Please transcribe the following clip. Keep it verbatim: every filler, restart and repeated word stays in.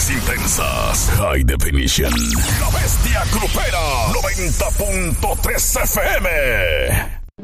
Informaciones intensas. High Definition. La Bestia Grupera. noventa punto tres F M.